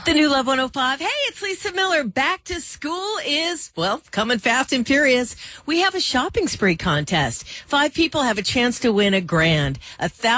The new Love 105. Hey, it's Lisa Miller. Back to school is, well, coming fast and furious. We have a shopping spree contest. 5 people have a chance to win $1,000.